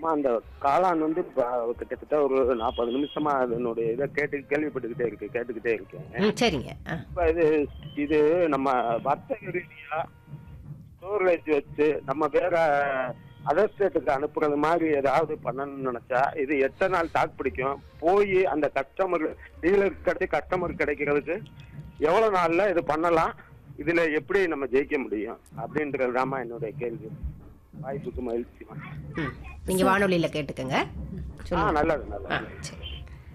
ஆமா, அந்த காளான் வந்து கிட்டத்தட்ட ஒரு 40 நிமிஷமா அதனுடைய இதை கேள்விப்பட்டுக்கிட்டே கேட்டுக்கிட்டே இருக்கேன். சரிங்க. இப்ப இது இது நம்ம வர்த்தக ரீதியா ஸ்டோரேஜ் வச்சு நம்ம வேற அதர் ஸ்டேட்டுக்கு அனுப்புறது மாதிரி ஏதாவது பண்ணணும்னு நினைச்சா இது எத்தனை நாள் தாக்கு பிடிக்கும்? போய் அந்த கஸ்டமர் கிடைக்கிறதுக்கு எவ்வளவு நாள்ல இது பண்ணலாம்? இதுல எப்படி நம்ம ஜெயிக்க முடியும் அப்படின்றது தாமா என்னுடைய கேள்வி. வாய்ப்புக்கு மகிழ்ச்சி. நீங்க வானொலியில கேட்டுக்கங்க. நல்லது ஆ, நல்லது. சரி.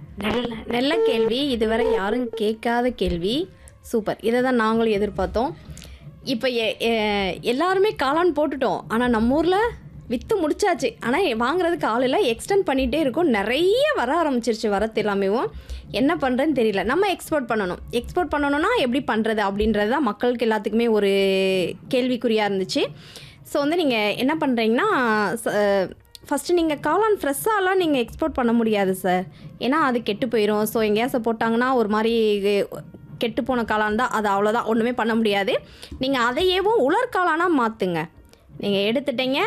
நல்ல கேள்வி. இதுவரை யாரும் கேட்காத கேள்வி. சூப்பர். இதை தான் நாங்களும் எதிர்பார்த்தோம். இப்போ எல்லாருமே காளான் போட்டுட்டோம். ஆனால் நம்ம ஊரில் விற்று முடிச்சாச்சு. ஆனால் வாங்குறதுக்கு ஆள் இல்லை. எக்ஸ்டெண்ட் பண்ணிகிட்டே இருக்கும். நிறைய வர ஆரம்பிச்சிருச்சு. வரத்து எல்லாமேவும் என்ன பண்ணுறதுன்னு தெரியல. நம்ம எக்ஸ்போர்ட் பண்ணணும்னா எப்படி பண்ணுறது அப்படின்றது தான் மக்களுக்கு எல்லாத்துக்குமே ஒரு கேள்விக்குறியாக இருந்துச்சு. ஸோ வந்து நீங்கள் என்ன பண்ணுறீங்கன்னா, ஃபஸ்ட்டு நீங்கள் காளான் ஃப்ரெஷ்ஷாலாம் நீங்கள் எக்ஸ்போர்ட் பண்ண முடியாது சார். ஏன்னா அது கெட்டு போயிடும். ஸோ எங்கேயாச்சும் போட்டாங்கன்னா ஒரு மாதிரி கெட்டு போன காளான் தான். அது அவ்வளோதான், ஒன்றுமே பண்ண முடியாது. நீங்கள் அதையேவும் உலர் காளானாக மாற்றுங்க. நீங்கள் எடுத்துட்டீங்க,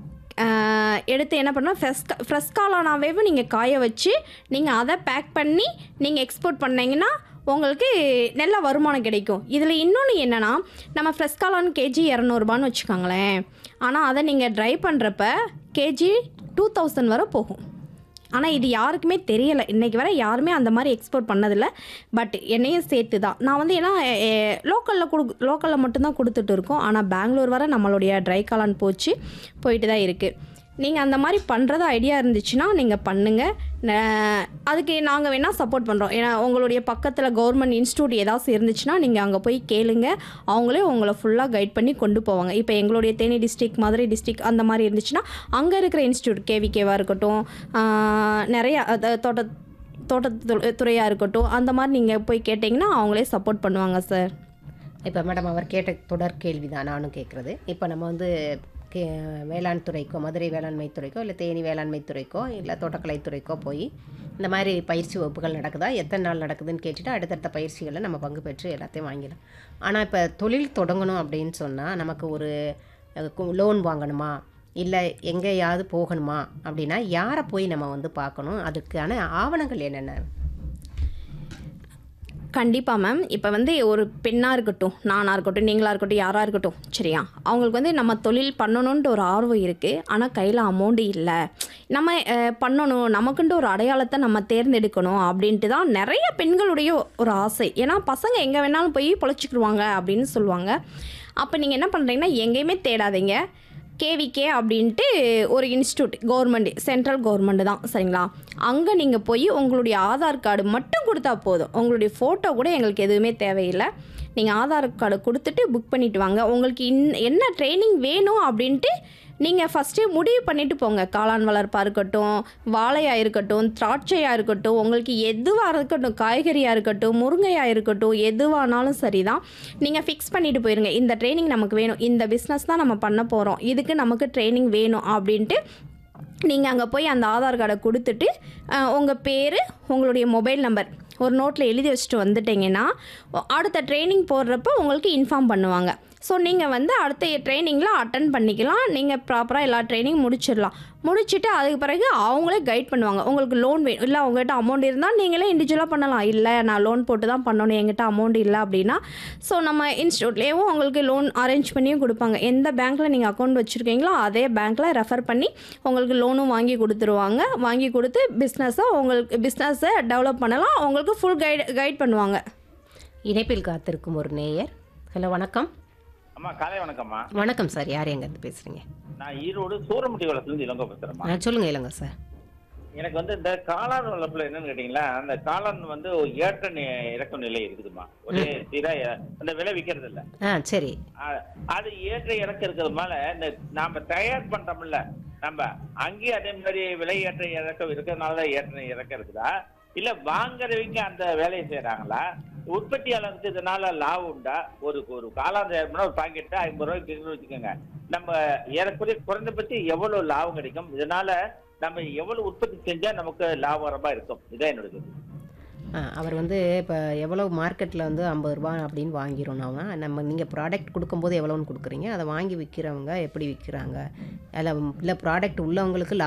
எடுத்து என்ன பண்ணால் ஃப்ரெஷ் காளானாவே நீங்கள் காய வச்சு நீங்கள் அதை பேக் பண்ணி நீங்கள் எக்ஸ்போர்ட் பண்ணிங்கன்னா உங்களுக்கு நல்ல வருமானம் கிடைக்கும். இதில் இன்னொன்று என்னென்னா, நம்ம ஃப்ரெஷ் காளான் கேஜி 200 வச்சுக்கோங்களேன். ஆனால் அதை நீங்கள் ட்ரை பண்ணுறப்ப கேஜி 2000 வரை போகும். ஆனால் இது யாருக்குமே தெரியலை. இன்றைக்கி வரை யாருமே அந்த மாதிரி எக்ஸ்போர்ட் பண்ணதில்லை. பட் என்னையும் சேர்த்து தான் நான் வந்து ஏன்னா லோக்கலில் மட்டும்தான் கொடுத்துட்டு இருக்கோம். ஆனால் பெங்களூர் வரை நம்மளுடைய ட்ரை காளான் போயிட்டு தான் இருக்குது. நீங்கள் அந்த மாதிரி பண்ணுறது ஐடியா இருந்துச்சுன்னா நீங்கள் பண்ணுங்கள். அதுக்கு நாங்கள் வேணால் சப்போர்ட் பண்ணுறோம். ஏன்னா உங்களுடைய பக்கத்தில் கவர்மெண்ட் இன்ஸ்டியூட் ஏதாவது இருந்துச்சுன்னா நீங்கள் அங்கே போய் கேளுங்க. அவங்களே உங்களை ஃபுல்லாக கைட் பண்ணி கொண்டு போவாங்க. இப்போ எங்களுடைய தேனி டிஸ்ட்ரிக்ட், மதுரை டிஸ்ட்ரிக்ட் அந்த மாதிரி இருந்துச்சுன்னா அங்கே இருக்கிற இன்ஸ்டியூட் கேவிகேவாக இருக்கட்டும், நிறையா தோட்டத்துறையாக இருக்கட்டும், அந்த மாதிரி நீங்கள் போய் கேட்டிங்கன்னா அவங்களே சப்போர்ட் பண்ணுவாங்க சார். இப்போ மேடம் அவர் கேட்ட தொடர் கேள்வி தான் நானும் கேட்குறது. இப்போ நம்ம வந்து வேளாண் துறைக்கோ, மதுரை வேளாண்மை துறைக்கோ, இல்லை தேனி வேளாண்மை துறைக்கோ, இல்லை தோட்டக்கலை துறைக்கோ போய் இந்த மாதிரி பயிற்சி வகுப்புகள் நடக்குதா, எத்தனை நாள் நடக்குதுன்னு கேட்டுட்டு அடுத்தடுத்த பயிற்சிகளை நம்ம பங்கு பெற்று எல்லாத்தையும் வாங்கிடலாம். ஆனால் இப்போ தொழில் தொடங்கணும் அப்படின்னு சொன்னால் நமக்கு ஒரு லோன் வாங்கணுமா, இல்லை எங்கேயாவது போகணுமா அப்படின்னா யாரை போய் நம்ம வந்து பார்க்கணும்? அதுக்கான ஆவணங்கள் என்னென்ன? கண்டிப்பாக மேம். இப்போ வந்து ஒரு பெண்ணாக இருக்கட்டும், நானாக இருக்கட்டும், நீங்களாக இருக்கட்டும், யாராக இருக்கட்டும், சரியா, அவங்களுக்கு வந்து நம்ம தொழில் பண்ணணுன்ட்டு ஒரு ஆர்வம் இருக்குது. ஆனால் கையில் அமௌண்ட்டு இல்லை. நம்ம பண்ணணும், நமக்குன்ட்டு ஒரு அடையாளத்தை நம்ம தேர்ந்தெடுக்கணும் அப்படின்ட்டு தான் நிறைய பெண்களுடைய ஒரு ஆசை. ஏன்னா பசங்க எங்கே வேணாலும் போய் பொழைச்சிக்கிடுவாங்க அப்படின்னு சொல்லுவாங்க. அப்போ நீங்கள் என்ன பண்ணுறீங்கன்னா, எங்கேயுமே தேடாதீங்க. கேவிகே அப்படின்ட்டு ஒரு இன்ஸ்டியூட், கவர்மெண்ட், சென்ட்ரல் கவர்மெண்ட் தான், சரிங்களா. அங்கே நீங்கள் போய் உங்களுடைய ஆதார் கார்டு மட்டும் கொடுத்தா போதும். உங்களுடைய ஃபோட்டோ கூட எங்களுக்கு எதுவுமே தேவையில்லை. நீங்கள் ஆதார் கார்டு கொடுத்துட்டு புக் பண்ணிவிட்டு வாங்க. உங்களுக்கு என்ன ட்ரைனிங் வேணும் அப்படின்ட்டு நீங்கள் ஃபஸ்ட்டே முடிவு பண்ணிவிட்டு போங்க. காளான் வளர்ப்பாக இருக்கட்டும், வாழையாக இருக்கட்டும், திராட்சையாக இருக்கட்டும், உங்களுக்கு எதுவாக இருக்கட்டும், காய்கறியாக இருக்கட்டும், முருங்கையாக இருக்கட்டும், எதுவானாலும் சரி தான், நீங்கள் ஃபிக்ஸ் பண்ணிவிட்டு போயிருங்க. இந்த ட்ரைனிங் நமக்கு வேணும், இந்த பிஸ்னஸ் தான் நம்ம பண்ண போகிறோம், இதுக்கு நமக்கு ட்ரைனிங் வேணும் அப்படின்ட்டு நீங்கள் அங்கே போய் அந்த ஆதார் கார்டை கொடுத்துட்டு உங்கள் பேர், உங்களுடைய மொபைல் நம்பர் ஒரு நோட்டில் எழுதி வச்சுட்டு வந்துட்டிங்கன்னா அடுத்த ட்ரைனிங் போடுறப்போ உங்களுக்கு இன்ஃபார்ம் பண்ணுவாங்க. ஸோ நீங்கள் வந்து அடுத்த ட்ரைனிங்கில் அட்டன் பண்ணிக்கலாம். நீங்கள் ப்ராப்பராக எல்லா ட்ரைனிங் முடிச்சுட்டு அதுக்கு பிறகு அவங்களே கைட் பண்ணுவாங்க. உங்களுக்கு லோன் வேணும், இல்லை அவங்ககிட்ட அமௌண்ட் இருந்தால் நீங்களே இண்டிவிஜுவலாக பண்ணலாம். இல்லை நான் லோன் போட்டு தான் பண்ணணும், என்கிட்ட அமௌண்ட் இல்லை அப்படின்னா, ஸோ நம்ம இன்ஸ்டியூட்லேயும் உங்களுக்கு லோன் அரேஞ்ச் பண்ணியும் கொடுப்பாங்க. எந்த பேங்க்கில் நீங்கள் அக்கௌண்ட் வச்சுருக்கீங்களோ அதே பேங்க்கில் ரெஃபர் பண்ணி உங்களுக்கு லோனும் வாங்கி கொடுத்துருவாங்க. வாங்கி கொடுத்து பிஸ்னஸை டெவலப் பண்ணலாம். உங்களுக்கு ஃபுல் கைட் பண்ணுவாங்க. இணைப்பில் காத்திருக்கும் ஒரு நேயர். ஹலோ, வணக்கம். அம்மா காலை வணக்கம்மா. வணக்கம் சார். யார் எங்கேருந்து பேசுகிறீங்க? நான் ஈரோடு சூரமுட்டி வளத்துலேருந்து இளங்கோ பேசுகிறேம்மா. சொல்லுங்கள் இளங்கோ சார். எனக்கு வந்து இந்த காளான் வளர்ப்புல என்னன்னு கேட்டிங்களா, அந்த காளான் வந்து ஒரு ஏற்ற இறக்க நிலை இருக்குதுமா. ஒரே சீராக அந்த விலை விற்கிறது இல்லை. சரி. அது ஏற்ற இறக்க இருக்கிறதுனால இந்த நாம தயார் பண்ணுறோம்ல, நம்ம அங்கேயும் அதே மாதிரி விலை ஏற்ற இறக்கம் இருக்கிறதுனால ஏற்ற இறக்கம் இருக்குதா, இல்லை வாங்குறவங்க அந்த வேலையை செய்கிறாங்களா, உற்பத்தியாளருக்கு இதனால லாபம் உண்டா? ஒரு காளான் தயார் பண்ணா ஒரு பாக்கெட்டு 50 ரூபாய்க்கு வச்சுக்கோங்க. நம்ம ஏறக்குறைய குறைந்தபட்சம் எவ்வளவு லாபம் கிடைக்கும், இதனால நம்ம எவ்வளவு உற்பத்தி செஞ்சா நமக்கு லாபகரமா இருக்கும்? இதான் என்னோட. அவர் வந்து இப்போ எவ்வளோ மார்க்கெட்டில் வந்து 50 ரூபா அப்படின்னு வாங்கிடணும்னா, நம்ம நீங்கள் ப்ராடக்ட் கொடுக்கும்போது எவ்வளோன்னு கொடுக்குறீங்க, அதை வாங்கி விற்கிறவங்க எப்படி விற்கிறாங்க, அதில் இல்லை ப்ராடக்ட் உள்ளவங்களுக்கு